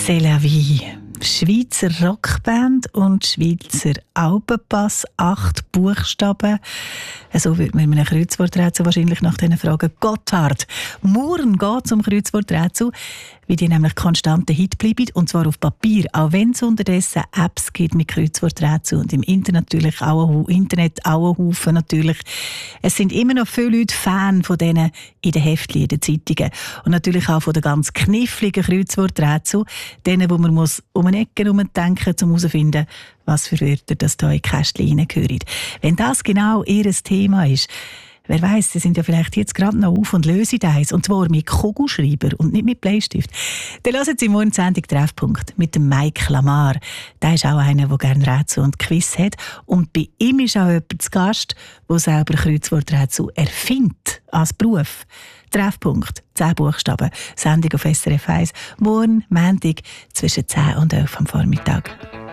C'est la vie. Schweizer Rockband und Schweizer Alpenpass, 8 Buchstaben. So würde man in einem Kreuzworträtsel wahrscheinlich nach diesen Fragen Gotthard. Morgen geht es um Kreuzworträtsel, wie die nämlich konstanten Hit bleiben, und zwar auf Papier, auch wenn es unterdessen Apps gibt mit Kreuzworträtsel und im Internet natürlich auch ein Haufen natürlich. Es sind immer noch viele Leute Fan von denen in den Heftchen, in den Zeitungen und natürlich auch von den ganz kniffligen Kreuzworträtsel, denen, wo man muss um eine Ecke herumdenken, um herauszufinden, was für Wörter das da in die Kästchen hineingehören. Wenn das genau ihr Thema ist, wer weiss, Sie sind ja vielleicht jetzt gerade noch auf und lösen eins, und zwar mit Kugelschreiber und nicht mit Bleistift. Dann hören Sie morgen die Sendung «Treffpunkt» mit dem Mike Lamar. Der ist auch einer, der gerne Rätsel und Quiz hat. Und bei ihm ist auch jemand zu Gast, der selber Kreuzworträtsel erfindet als Beruf. Treffpunkt, 10 Buchstaben, Sendung auf SRF 1, morgen, Montag, zwischen 10 und 11 am Vormittag.